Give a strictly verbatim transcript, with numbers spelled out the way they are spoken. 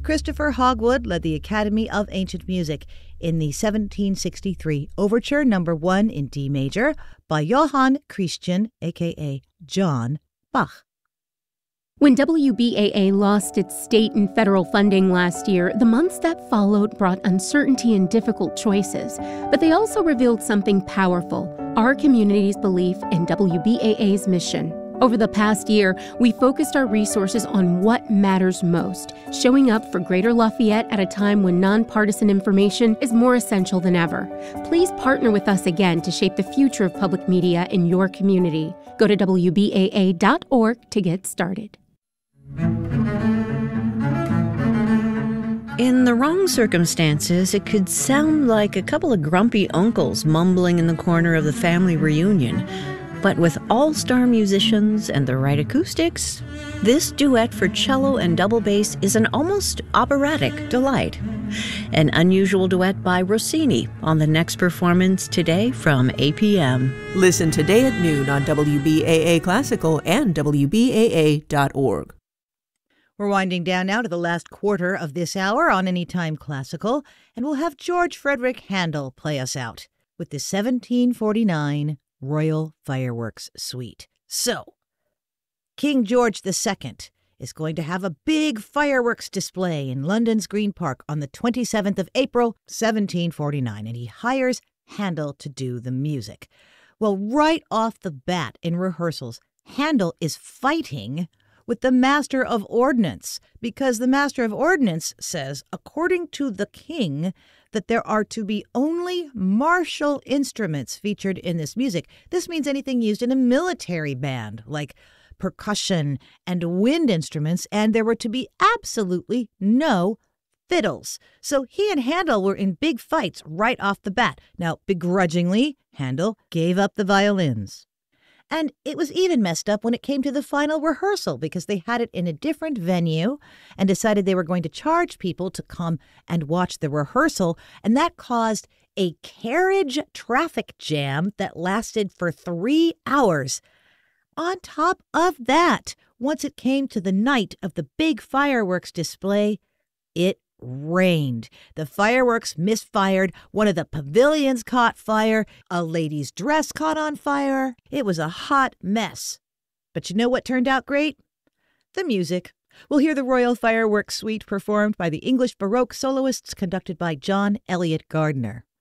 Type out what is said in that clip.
Christopher Hogwood led the Academy of Ancient Music in the seventeen sixty-three Overture Number one in D major by Johann Christian, aka John Bach. When W B A A lost its state and federal funding last year, the months that followed brought uncertainty and difficult choices. But they also revealed something powerful: our community's belief in W B A A's mission. Over the past year, we focused our resources on what matters most, showing up for Greater Lafayette at a time when nonpartisan information is more essential than ever. Please partner with us again to shape the future of public media in your community. Go to W B A A dot org to get started. In the wrong circumstances, it could sound like a couple of grumpy uncles mumbling in the corner of the family reunion. But with all-star musicians and the right acoustics, this duet for cello and double bass is an almost operatic delight. An unusual duet by Rossini on the next performance today from eight p.m. Listen today at noon on W B A A Classical and W B A A dot org. We're winding down now to the last quarter of this hour on Anytime Classical, and we'll have George Frederick Handel play us out with the seventeen forty-nine Royal Fireworks Suite. So, King George the Second is going to have a big fireworks display in London's Green Park on the twenty-seventh of April, seventeen forty-nine, and he hires Handel to do the music. Well, right off the bat in rehearsals, Handel is fighting with the Master of Ordnance, because the Master of Ordnance says, according to the king, that there are to be only martial instruments featured in this music. This means anything used in a military band, like percussion and wind instruments, and there were to be absolutely no fiddles. So he and Handel were in big fights right off the bat. Now, begrudgingly, Handel gave up the violins. And it was even messed up when it came to the final rehearsal, because they had it in a different venue and decided they were going to charge people to come and watch the rehearsal. And that caused a carriage traffic jam that lasted for three hours. On top of that, once it came to the night of the big fireworks display, it rained. The fireworks misfired. One of the pavilions caught fire. A lady's dress caught on fire. It was a hot mess. But you know what turned out great? The music. We'll hear the Royal Fireworks Suite performed by the English Baroque soloists, conducted by John Eliot Gardiner.